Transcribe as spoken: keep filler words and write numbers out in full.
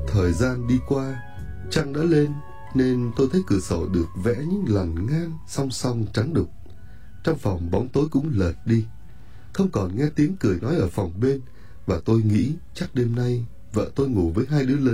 Thời gian đi qua, trăng đã lên, nên tôi thấy cửa sổ được vẽ những lằn ngang song song trắng đục. Trong phòng bóng tối cũng lệch đi, không còn nghe tiếng cười nói ở phòng bên, và tôi nghĩ chắc đêm nay vợ tôi ngủ với hai đứa lớn